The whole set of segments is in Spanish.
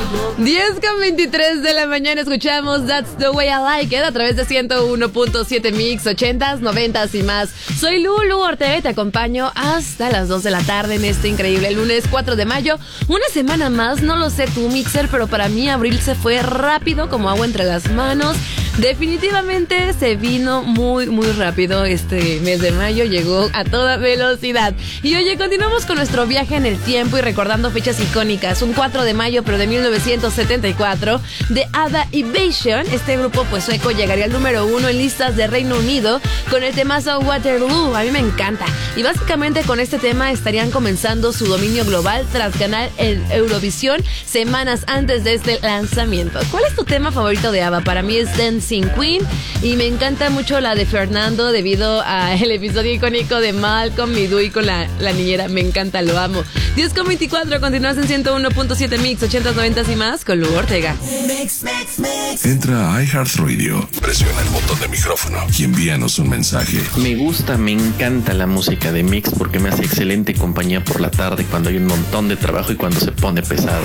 10:23 de la mañana escuchamos That's the Way I Like It a través de 101.7 Mix, 80s, 90s y más. Soy Lulu Ortega y te acompaño hasta las 2 de la tarde en este increíble lunes 4 de mayo. Una semana más, no lo sé tú, Mixer, pero para mí abril se fue rápido como agua entre las manos. Definitivamente se vino muy rápido este mes de mayo, llegó a toda velocidad. Y oye, continuamos con nuestro viaje en el tiempo y recordando fechas icónicas. Un 4 de mayo, pero de 1974, de ABBA Invasion. Este grupo pues sueco llegaría al número 1 en listas de Reino Unido con el temazo Waterloo. A mí me encanta. Y básicamente con este tema estarían comenzando su dominio global tras ganar el Eurovisión semanas antes de este lanzamiento. ¿Cuál es tu tema favorito de ABBA? Para mí es Dancing Queen y me encanta mucho la de Fernando debido al episodio icónico de Malcolm y Dewey con la niñera. Me encanta, lo amo. 10:24, continúas en 101.7 Mix, 80s, 90s y más con Lu Ortega. Entra a iHeartRadio, presiona el botón de micrófono y envíanos un mensaje. Me encanta la música de Mix porque me hace excelente compañía por la tarde cuando hay un montón de trabajo y cuando se pone pesado.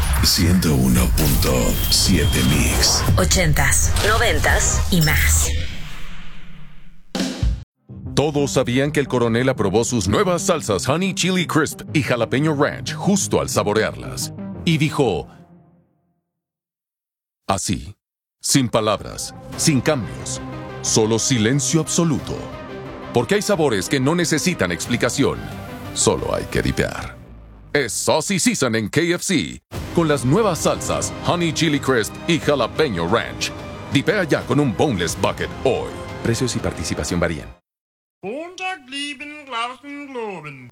101.7 Mix. 80s, 90s y más. Todos sabían que el coronel aprobó sus nuevas salsas Honey Chili Crisp y Jalapeño Ranch justo al saborearlas. Y dijo... así, sin palabras, sin cambios, solo silencio absoluto. Porque hay sabores que no necesitan explicación, solo hay que dipear. Es Saucy Season en KFC, con las nuevas salsas Honey Chili Crisp y Jalapeño Ranch. Dipea ya con un Boneless Bucket hoy. Precios y participación varían.